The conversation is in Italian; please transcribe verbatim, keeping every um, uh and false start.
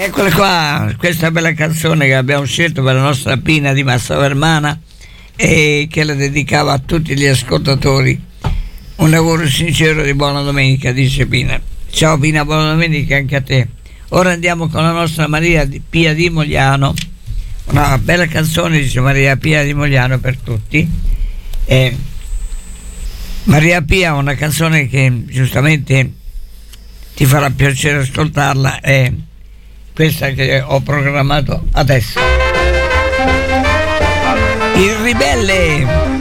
Eccola qua, questa bella canzone che abbiamo scelto per la nostra Pina di Massavermana e che la dedicava a tutti gli ascoltatori. Un lavoro sincero di buona domenica, dice Pina. Ciao Pina, buona domenica anche a te. Ora andiamo con la nostra Maria Pia di Mogliano, una bella canzone, dice Maria Pia di Mogliano, per tutti. Eh, Maria Pia, una canzone che giustamente ti farà piacere ascoltarla, è questa che ho programmato adesso. Il ribelle.